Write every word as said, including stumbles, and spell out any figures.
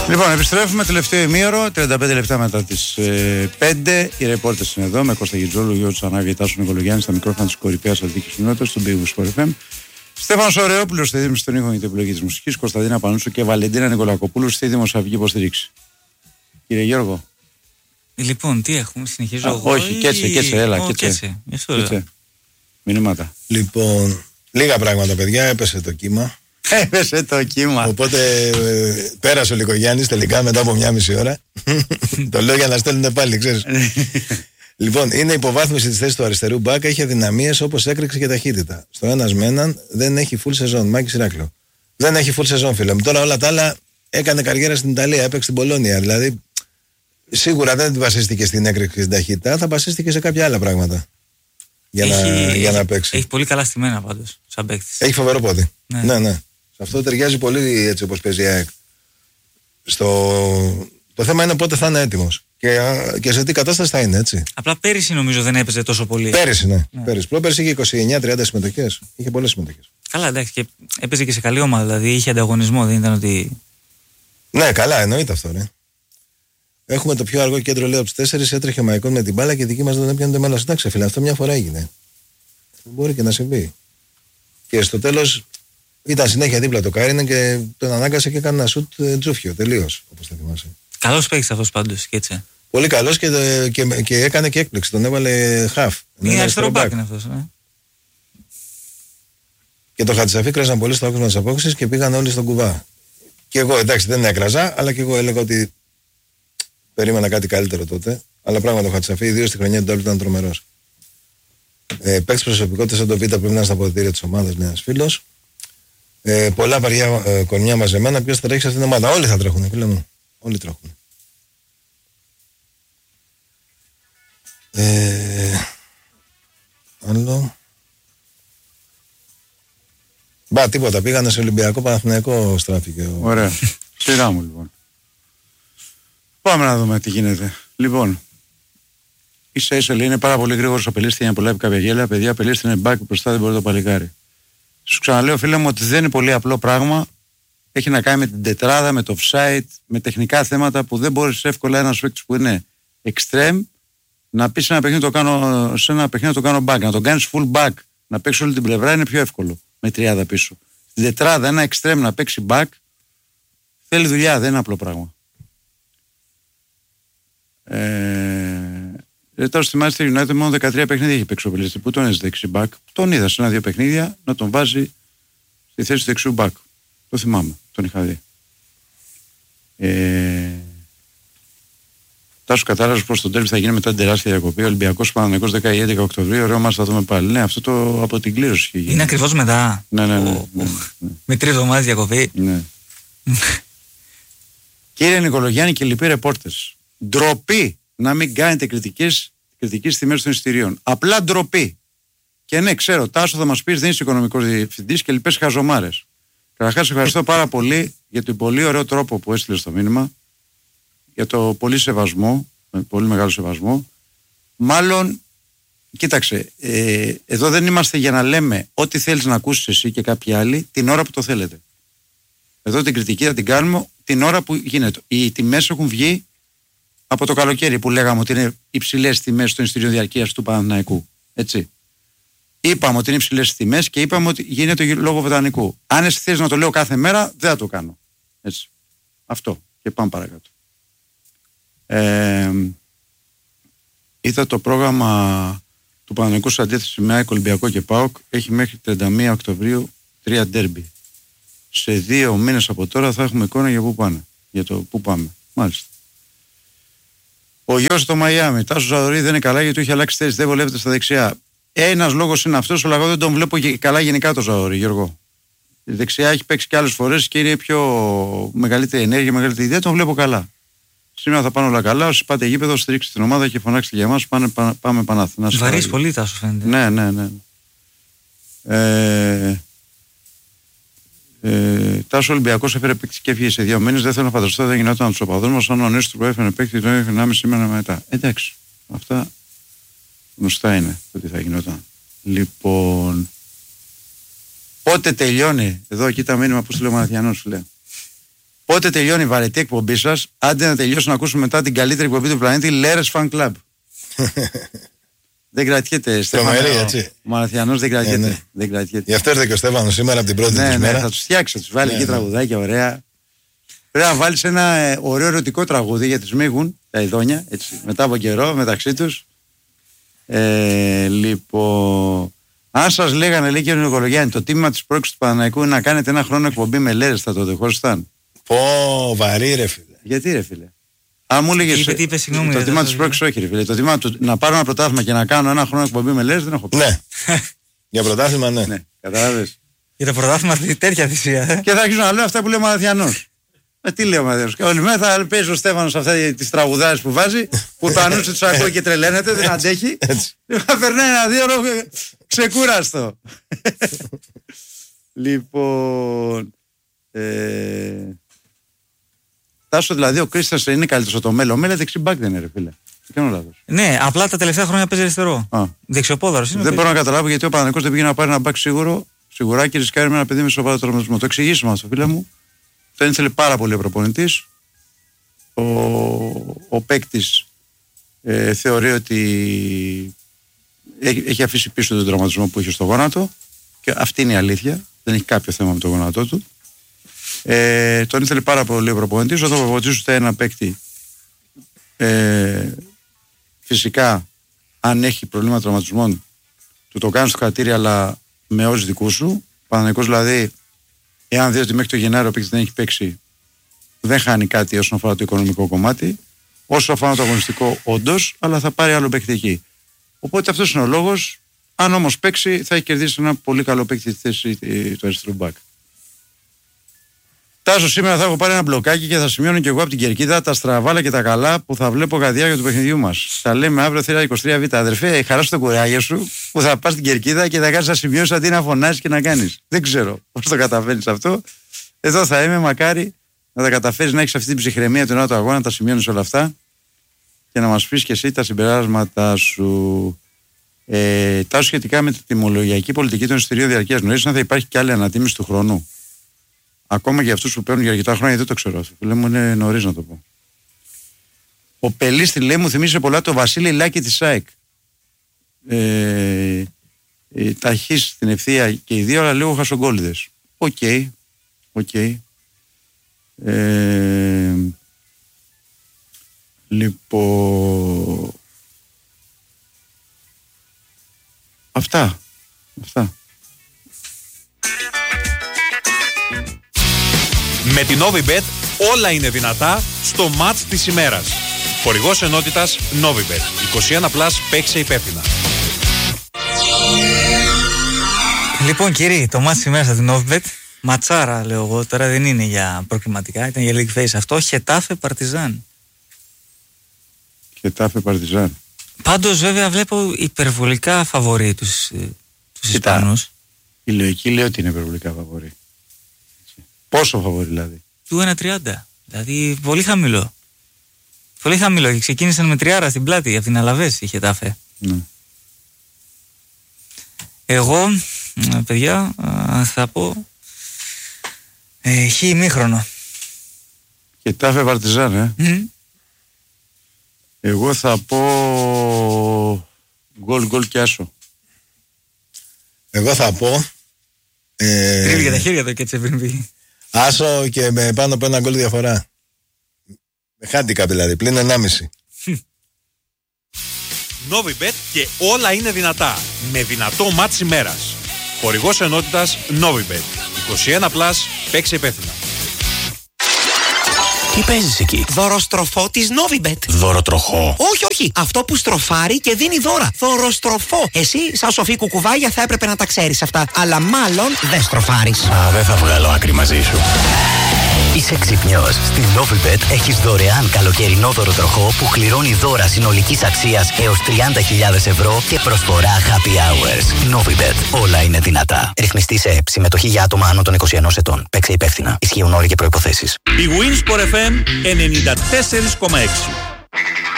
Λοιπόν, επιστρέφουμε τελευταίο ημίωρο, τριάντα πέντε λεπτά μετά τις ε, πέντε. Οι ρεπόρτες είναι εδώ με Κώστα Γιτζόλου, Γιώργο Τσανάβη, Τάσο Νικολογιάννη, στα μικρόφωνα της κορυφαίας Αθλητικής Κοινότητας, στον Big Wings Sport εφ εμ. Στέφανος Ωρεόπουλος στη δίμηση στον ήχο για την επιλογή της μουσικής, Κωνσταντίνα Πανούτσου και Βαλεντίνα Νικολακοπούλου στη δημοσιογραφική υποστήριξη. Κύριε Γιώργο. Λοιπόν, τι έχουμε, συνεχίζω Α, εγώ. όχι, ή... κέτσε, κέτσε, έλα, Ω, κέτσε. κέτσε. κέτσε. Μηνύματα. Λοιπόν, λίγα πράγματα, παιδιά, έπεσε το κύμα. Έπεσε το κύμα. Οπότε ε, πέρασε ο Λικογιάννης τελικά μετά από μια μισή ώρα. Το λέω για να στέλνουν πάλι, ξέρεις. Λοιπόν, είναι υποβάθμιση της θέσης του αριστερού μπακ, έχει αδυναμίες όπως έκρηξη και ταχύτητα. Στο ένας με έναν δεν έχει full σεζόν. Μάκης Ηράκλειο. Δεν έχει full σεζόν, φίλε μου. Τώρα όλα τα άλλα έκανε καριέρα στην Ιταλία, έπαιξε στην Πολώνια. Δηλαδή, σίγουρα δεν βασίστηκε στην έκρηξη και στην ταχύτητα, θα βασίστηκε σε κάποια άλλα πράγματα. Για, έχει, να, για έχει, να παίξει. Έχει πολύ καλά στημένα πάντως, σαν παίκτης. Έχει φοβερό πόδι. Ναι, ναι. ναι. Σε αυτό ταιριάζει πολύ έτσι όπως παίζει η ΑΕΚ. Στο... Το θέμα είναι πότε θα είναι έτοιμος. Και, και σε τι κατάσταση θα είναι, έτσι. Απλά πέρυσι νομίζω δεν έπαιζε τόσο πολύ. Πέρυσι, ναι. ναι. Πέρυσι. Πρόπερσι είχε είκοσι εννιά τριάντα συμμετοχές. Είχε πολλές συμμετοχές. Καλά, εντάξει, και έπαιζε και σε καλή ομάδα. Δηλαδή είχε ανταγωνισμό, δεν ήταν ότι. Ναι, καλά, εννοείται αυτό, ναι. Έχουμε το πιο αργό κέντρο, λέω, από τους τέσσερις. Έτρεχε ο Μαϊκόν με την μπάλα και δική μας δεν έπιανε το μέλος. Εντάξει, φίλε, αυτό μια φορά έγινε. Μπορεί και να συμβεί. Και στο τέλος ήταν συνέχεια δίπλα το Κάρινεν και τον ανάγκασε και έκανε ένα σουτ τζούφιο. Τελείως, όπως θα θυμάσαι. Καλός παίκτης αυτός πάντως και έτσι. Πολύ καλός και, και, και έκανε και έκπληξη. Τον έβαλε χαφ. Είναι αριστερό μπακ είναι αυτός. Ναι. Και το Χατσαφή κράζαν πολύ στο άκουσμα της απόκρισης και πήγαν όλοι στον κουβά. Και εγώ, εντάξει, δεν έκραζα, αλλά και εγώ έλεγα ότι περίμενα κάτι καλύτερο τότε. Αλλά πράγματι το Χατσαφή, ιδίως στη χρονιά του Ντόλου, ήταν τρομερός. Ε, Παίκτης προσωπικότητας σαν το Β' πρέπει να είναι στα αποδυτήρια της ομάδας, λέει ένας φίλος. Ε, πολλά βαριά ε, κορμιά μαζεμένα. Ποιος θα τρέχει σε αυτήν την ομάδα? Όλοι θα τρέχουν, φίλε μου. Όλοι τρέχουν. Ε, άλλο. Μπα, τίποτα. Πήγανε σε Ολυμπιακό, Παναθηναϊκό στράφηκε. Ωραία. Σειρά μου λοιπόν. Πάμε να δούμε τι γίνεται. Λοιπόν, ίσα ίσα λέει είναι πάρα πολύ γρήγορος ο Πελίστη για να προλάβει κάποια γέλα. Παιδιά, Πελίστη είναι μπακ μπροστά, δεν μπορεί το παλικάρι. Σου ξαναλέω, φίλε μου, ότι δεν είναι πολύ απλό πράγμα. Έχει να κάνει με την τετράδα, με το offside, με τεχνικά θέματα που δεν μπορεί εύκολα ένα παίκτη που είναι extreme να πει σε ένα παιχνίδι το κάνω, σε ένα παιχνίδι το κάνω back. Να τον κάνει full back, να παίξει όλη την πλευρά είναι πιο εύκολο με τριάδα πίσω. Στην τετράδα, ένα extreme να παίξει back θέλει δουλειά, δεν είναι απλό πράγμα. Ε, τώρα στη Manchester United μόνο δεκατρία παιχνίδια έχει παίξει ο Πελίστη. Πού τον έζησε δεξί back? Τον είδα σε ένα-δύο παιχνίδια να τον βάζει στη θέση του δεξιού back. Το θυμάμαι, τον είχα δει. Ε, Τάσου κατάλαβε πως το τέλος θα γίνει μετά την τεράστια διακοπή. Ολυμπιακός Παναθηναϊκός δέκα ή έντεκα Οκτωβρίου. Ωραίο μας θα δούμε πάλι. Ναι, αυτό το από την κλήρωση είχε γίνει. Είναι ακριβώς μετά. Ναι, ναι, ναι. ναι, ναι, ναι. Με τρεις εβδομάδες διακοπή. Ναι. Κύριε Νικολογιάννη και λοιποί ρεπόρτες, ντροπή να μην κάνετε κριτικές, κριτικές τιμές των εισιτηρίων. Απλά ντροπή. Και ναι, ξέρω, Τάσο θα μας πεις δεν είσαι οικονομικός διευθυντής και λοιπές χαζομάρες. Καταρχάς, ευχαριστώ πάρα πολύ για τον πολύ ωραίο τρόπο που έστειλε στο μήνυμα, για το πολύ σεβασμό, με πολύ μεγάλο σεβασμό. Μάλλον, κοίταξε, ε, εδώ δεν είμαστε για να λέμε ό,τι θέλεις να ακούσεις εσύ και κάποιοι άλλοι την ώρα που το θέλετε. Εδώ την κριτική θα την κάνουμε την ώρα που γίνεται. Οι τιμές έχουν βγει από το καλοκαίρι που λέγαμε ότι είναι υψηλές τιμές στο εισιτήριο διαρκείας του Παναθηναϊκού. Έτσι. Είπαμε ότι είναι υψηλές τιμές και είπαμε ότι γίνεται λόγω βοτανικού. Αν εσύ θες να το λέω κάθε μέρα, δεν θα το κάνω. Έτσι. Αυτό. Και πάμε παρακάτω. Ε, είδα το πρόγραμμα του Παναθηναϊκού σε αντίθεση με ΑΕΚ, Ολυμπιακό και ΠΑΟΚ. Έχει μέχρι τριάντα μία Οκτωβρίου τρία ντέρμπι. Σε δύο μήνες από τώρα θα έχουμε εικόνα για πού πάνε. Για το πού πάμε. Μάλιστα. Ο γιος στο Μαϊάμι, Τάσο Ζαδωρή, δεν είναι καλά γιατί του έχει αλλάξει θέση, δεν βολεύεται στα δεξιά. Ένας λόγος είναι αυτός, αλλά εγώ δεν τον βλέπω και καλά γενικά το Ζαδωρή, Γιώργο. Η δεξιά έχει παίξει και άλλες φορές και είναι πιο μεγαλύτερη ενέργεια, μεγαλύτερη ιδέα, τον βλέπω καλά. Σήμερα θα πάνε όλα καλά. Όσοι πάτε γήπεδο, στηρίξτε την ομάδα και φωνάξτε για εμάς. Πάμε, πάμε Παναθηνά. Βαρύς πολύ, Τάσο φαίνεται. Ναι, ναι, ναι. Ε, ε, Τάσο Ολυμπιακός έφερε παίκτη και έφυγε σε δύο μήνες. Δεν θέλω να φανταστώ δεν γινόταν από τους οπαδούς μας. Αν ο Νέστρο που έφερε παίκτη, το έφερε ένα μισή μήνα μετά. Εντάξει. Αυτά γνωστά είναι το τι θα γινόταν. Λοιπόν. Πότε τελειώνει. Εδώ, κοίτα μήνυμα που σου λέει ο Μαραθιανός, σου λέει. Πότε τελειώνει η βαρετή εκπομπή σας, άντε να τελειώσουν να ακούσουμε μετά την καλύτερη εκπομπή του πλανήτη, Λέρες Fan Club. Δεν κρατιέται, Στέφανο. Ο Μαραθιανός δεν κρατιέται. Ναι, ναι. Δεν κρατιέται. Γι' αυτό ήρθε και ο Στέφανος σήμερα από την πρώτη ναι, της ναι, μέρα. Θα τους φτιάξει, θα τους βάλει ναι, εκεί ναι. τραγουδάκια ωραία. Πρέπει να βάλεις ένα ε, ωραίο ερωτικό τραγούδι για τους μίγουν, τα ειδόνια, έτσι, μετά από καιρό, μεταξύ τους. Ε, λοιπόν, αν σας λέγανε, λέει και ο Νικολογιάννη, το τίμημα της πρόκλησης του Παναθηναϊκού είναι να κάνετε ένα χρόνο εκπομπή με Λέρες, θα το δεχόσασταν? Πω, βαρύ ρε φίλε. Γιατί ρε φίλε? Αν μου έλεγες το τίμημα της πρόκλησης, όχι ρε φίλε. Το τίμημα του να πάρω ένα πρωτάθλημα και να κάνω ένα χρόνο εκπομπή με Λέρες δεν έχω πει. Ναι. Για πρωτάθλημα, ναι. Ναι, καταλάβες. Για το πρωτάθλημα τέτοια θυσία. Και θα αρχίσω να λέω αυτά που λέει ο Μαραθιανός. Ε, τι λέω ο Μαραθιανός? Και όλη μέρα θα παίζει ο Στέφανος αυτά τις τραγουδάρες που βάζει, που το ανούσιο τους ακούει και τρελαίνεται, δεν αντέχει. Θα περνάει ένα δύο ώρο ξεκούραστο. Λοιπόν. Ε... Τάσο, δηλαδή ο Κρίστας είναι καλύτερος από το Μέλο. Ο Μέλο δεξί μπακ δεν είναι, ρε φίλε. Κάνω λάθος. Ναι, απλά τα τελευταία χρόνια παίζει αριστερό. Δεξιοπόδαρος είναι. Δεν μπορώ να καταλάβω γιατί ο Παναθηναϊκός δεν πήγε να πάρει ένα μπακ σίγουρο, σιγουρά και ρισκάρει με ένα παιδί με σοβαρό τραυματισμό. Το εξηγήσουμε αυτό, φίλε μου. Το ήθελε πάρα πολύ ο προπονητής. Ο, ο παίκτης ε, θεωρεί ότι έχει, έχει αφήσει πίσω τον τραυματισμό που είχε στο γόνατο και αυτή είναι η αλήθεια. Δεν έχει κάποιο θέμα με το γόνατό του. Ε, τον ήθελε πάρα πολύ ο προπονητής. Όταν προπονητήσουν ένα παίκτη, ε, φυσικά αν έχει προβλήματα τραυματισμών, του το κάνεις στο κρατήρι, αλλά με όρους δικούς σου. Παναθηναϊκός δηλαδή, εάν δει ότι μέχρι το Γενάριο ο παίκτης δεν έχει παίξει, δεν χάνει κάτι όσον αφορά το οικονομικό κομμάτι. Όσο αφορά το αγωνιστικό, όντως, αλλά θα πάρει άλλο παίκτη εκεί. Οπότε αυτός είναι ο λόγος. Αν όμως παίξει, θα έχει κερδίσει ένα πολύ καλό παίκτη στη θέση του αριστερού μπακ. Τάσο, σήμερα θα έχω πάρει ένα μπλοκάκι και θα σημειώνω και εγώ από την κερκίδα τα στραβάλα και τα καλά που θα βλέπω κατά τη διάρκεια του παιχνιδιού μας. Θα λέμε αύριο θύρα είκοσι τρία β. Αδερφέ, χαρά στο κουράγιο σου που θα πας στην κερκίδα και θα κάνεις να σημειώσεις αντί να φωνάσεις και να κάνεις. Δεν ξέρω πώς το καταφέρνεις αυτό. Εδώ θα είμαι, μακάρι να τα καταφέρεις, να έχεις αυτή την ψυχραιμία του νέου αγώνα, να τα σημειώνεις όλα αυτά και να μας πεις και εσύ τα συμπεράσματα σου. Ε, Τάσο, σχετικά με τη τιμολογιακή πολιτική των εισιτηρίων διαρκείας, γνωρίζεις αν θα υπάρχει και άλλη ανατίμηση του χρόνου? Ακόμα για αυτούς που παίρνουν για αρκετά χρόνια, δεν το ξέρω αυτό. Φίλε μου, είναι νωρίς να το πω. Ο Πελής στη λέει μου θυμίζει πολλά το Βασίλη Λάκη της ΣΑΕΚ. Ε, ε, ταχύς στην ευθεία και οι δύο, αλλά λίγο χασογκόλιδες. Οκ. Okay. Okay. Ε, λοιπόν. Αυτά. Αυτά. Με την Novibet όλα είναι δυνατά στο μάτς της ημέρας. Χορηγός ενότητας Novibet. είκοσι ένα συν, παίξε υπεύθυνα. Λοιπόν κύριοι, το μάτς της ημέρας από την Novibet, ματσάρα λέω εγώ, τώρα δεν είναι για προκριματικά, ήταν για League Face αυτό, Χετάφε Παρτιζάν. Χετάφε Παρτιζάν. Πάντως βέβαια βλέπω υπερβολικά φαβορί τους, τους Ισπανούς. Η λογική λέει ότι είναι υπερβολικά φαβορί. Πόσο φαβορί δηλαδή? Του ένα τριάντα. Δηλαδή πολύ χαμηλό. Πολύ χαμηλό. Και ξεκίνησαν με τριάρα στην πλάτη από την Αλαβές η Χετάφε. Ναι. Εγώ, παιδιά, θα πω ε, χ ημίχρονο. Χετάφε Παρτιζάν, ε. Mm. Εγώ θα πω γκολ γκολ και άσο. Εγώ θα πω ε... Τρίβει για τα χέρια το και έτσι πριν πει. Άσο και με πάνω από ένα γκολ διαφορά. Με handicap δηλαδή, πλην ενάμιση. Novibet και όλα είναι δυνατά. Με δυνατό μάτς ημέρας. Χορηγός ενότητας Novibet. είκοσι ένα συν, παίξε υπεύθυνα. Τι παίζεις εκεί? Δωροστροφό της Novibet. Δωροτροχό? Όχι, όχι. Αυτό που στροφάρει και δίνει δώρα. Δωροστροφό. Εσύ, σαν σοφή κουκουβάγια, θα έπρεπε να τα ξέρεις αυτά. Αλλά μάλλον δεν στροφάρεις. Α, δεν θα βγάλω άκρη μαζί σου. Είσαι ξυπνιός. Στην Novibet έχεις δωρεάν καλοκαιρινό δωροτροχό που κληρώνει δώρα συνολικής αξίας έως τριάντα χιλιάδες ευρώ και προσφορά happy hours. Novibet. Όλα είναι δυνατά. Ρυθμιστή σε ΕΠ. Συμμετοχή για άτομα άνω των είκοσι ενός ετών. Παίξε υπεύθυνα. Ισχύουν όροι και προϋποθέσεις. Η Winsport εφ εμ ενενήντα τέσσερα κόμμα έξι.